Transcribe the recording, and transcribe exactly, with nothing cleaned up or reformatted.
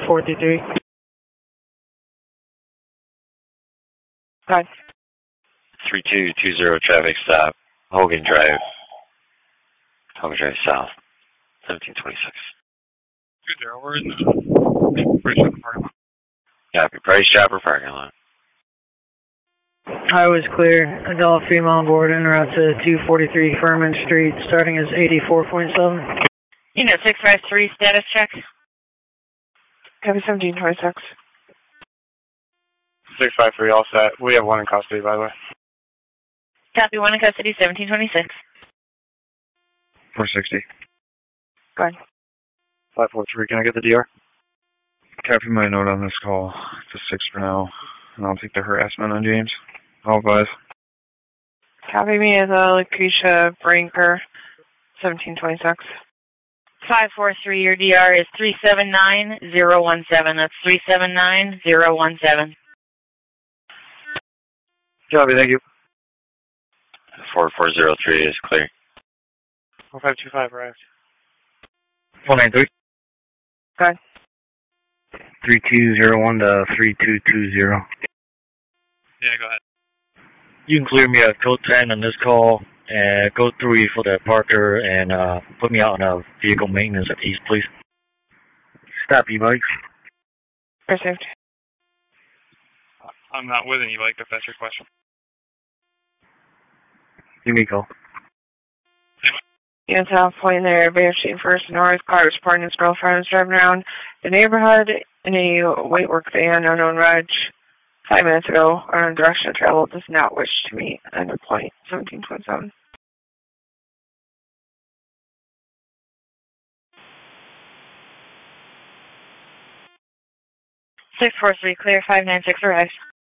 forty-three. Go ahead. three two two zero traffic stop, Hogan Drive. Hogan Drive South, seventeen twenty-six. Good there, we're in the Price Chopper parking lot. Copy, Price Chopper parking lot. Highway's clear. Adult female on board en route to two forty-three Furman Street, starting as eighty-four point seven. Unit six five three, status check. Copy seventeen twenty-six. six five three, all set. We have one in custody, by the way. Copy, one in custody, seventeen twenty-six. four sixty. Go ahead. five four three, can I get the D R? Copy my note on this call. It's a six for now, and I'll take the harassment on James. I'll advise. Copy me as a Lucretia Brinker, seventeen twenty-six. five four three, your D R is three seven nine zero one seven. That's three seven nine zero one seven. Copy, thank you. four four zero three is clear. four five two five, arrived. one nine three. Go ahead. three two zero one to three two two zero. Yeah, go ahead. You can clear me at code ten on this call, and code three for the Parker, and uh, put me out on a vehicle maintenance at East, please. Stop e-bike. Received. I'm not with an e-bike, if that's your question. Give me a call. Unit South Point there, Bay Street First North. Car was parked. His girlfriend was driving around the neighborhood in a weight work van, unknown reg. Five minutes ago, on direction of travel, does not wish to meet. End of point, seventeen twenty-seven. six four three, clear, five nine six, arrived.